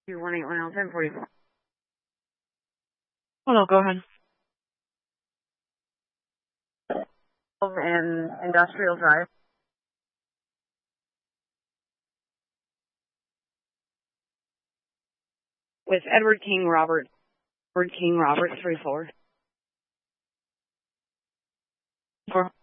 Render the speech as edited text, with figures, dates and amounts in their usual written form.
218 1040. Oh, no, go ahead. And Industrial Drive. With Edward King Robert 34.